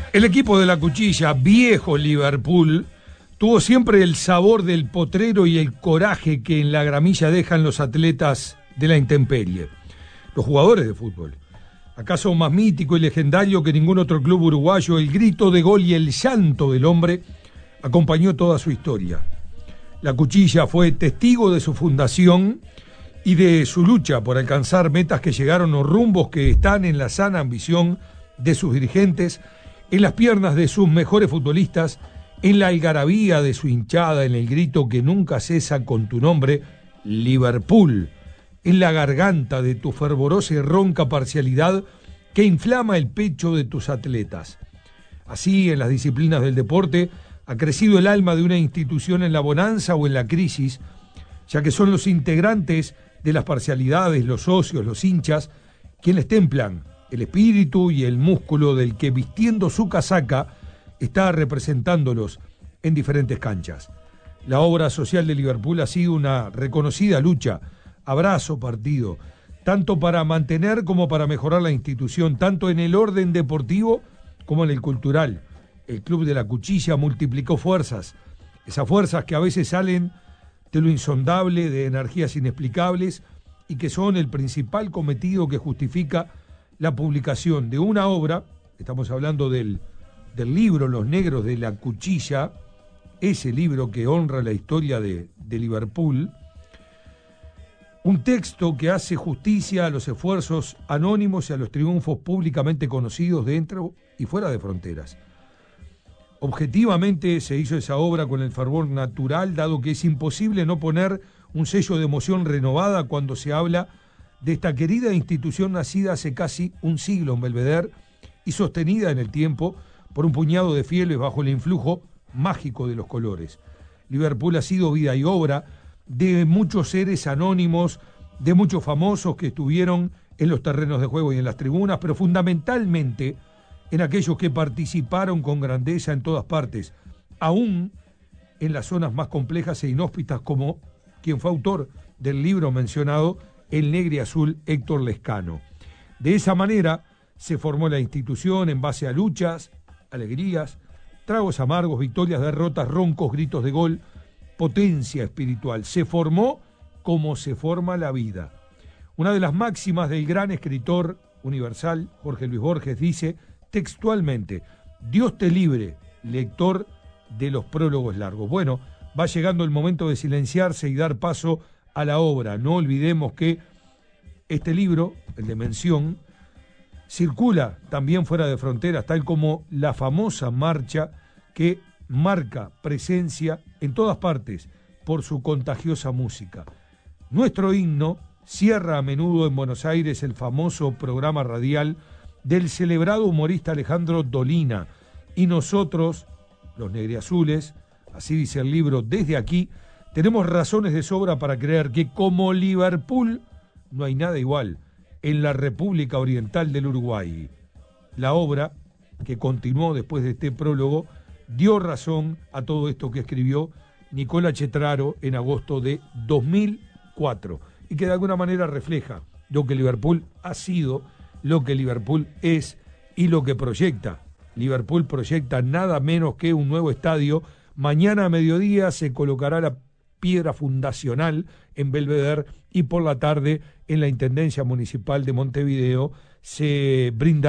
El equipo de la Cuchilla, viejo Liverpool, tuvo siempre el sabor del potrero y el coraje que en la gramilla dejan los atletas de la intemperie, los jugadores de fútbol. ¿Acaso más mítico y legendario que ningún otro club uruguayo? El grito de gol y el llanto del hombre acompañó toda su historia. La Cuchilla fue testigo de su fundación y de su lucha por alcanzar metas que llegaron o rumbos que están en la sana ambición de sus dirigentes, en las piernas de sus mejores futbolistas, en la algarabía de su hinchada, en el grito que nunca cesa con tu nombre, Liverpool, en la garganta de tu fervorosa y ronca parcialidad que inflama el pecho de tus atletas. Así, en las disciplinas del deporte, ha crecido el alma de una institución en la bonanza o en la crisis, ya que son los integrantes de las parcialidades, los socios, los hinchas, quienes templan el espíritu y el músculo del que, vistiendo su casaca, está representándolos en diferentes canchas. La obra social de Liverpool ha sido una reconocida lucha, abrazo partido, tanto para mantener como para mejorar la institución, tanto en el orden deportivo como en el cultural. El Club de la Cuchilla multiplicó fuerzas, esas fuerzas que a veces salen de lo insondable, de energías inexplicables, y que son el principal cometido que justifica la publicación de una obra. Estamos hablando del libro Los Negros de la Cuchilla, ese libro que honra la historia de Liverpool, un texto que hace justicia a los esfuerzos anónimos y a los triunfos públicamente conocidos dentro y fuera de fronteras. Objetivamente se hizo esa obra con el fervor natural, dado que es imposible no poner un sello de emoción renovada cuando se habla de esta querida institución nacida hace casi un siglo en Belvedere y sostenida en el tiempo por un puñado de fieles bajo el influjo mágico de los colores. Liverpool ha sido vida y obra de muchos seres anónimos, de muchos famosos que estuvieron en los terrenos de juego y en las tribunas, pero fundamentalmente en aquellos que participaron con grandeza en todas partes, aún en las zonas más complejas e inhóspitas, como quien fue autor del libro mencionado, El Negro y Azul, Héctor Lescano. De esa manera se formó la institución en base a luchas, alegrías, tragos amargos, victorias, derrotas, roncos, gritos de gol, potencia espiritual. Se formó como se forma la vida. Una de las máximas del gran escritor universal, Jorge Luis Borges, dice textualmente: Dios te libre, lector de los prólogos largos. Bueno, va llegando el momento de silenciarse y dar paso a la obra. No olvidemos que este libro, el de mención, circula también fuera de fronteras, tal como la famosa marcha que marca presencia en todas partes por su contagiosa música. Nuestro himno cierra a menudo en Buenos Aires el famoso programa radial del celebrado humorista Alejandro Dolina, y nosotros, los negriazules, así dice el libro, desde aquí tenemos razones de sobra para creer que como Liverpool no hay nada igual en la República Oriental del Uruguay. La obra, que continuó después de este prólogo, dio razón a todo esto que escribió Nicola Chetraro en agosto de 2004 y que de alguna manera refleja lo que Liverpool ha sido, lo que Liverpool es y lo que proyecta. Liverpool proyecta nada menos que un nuevo estadio. Mañana a mediodía se colocará la piedra fundacional en Belvedere y por la tarde en la Intendencia Municipal de Montevideo se brinda